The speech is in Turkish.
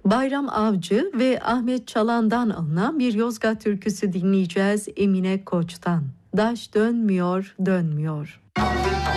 Bayram Avcı ve Ahmet Çalan'dan alınan bir Yozgat türküsü dinleyeceğiz Emine Koç'tan. Daş dönmüyor, dönmüyor.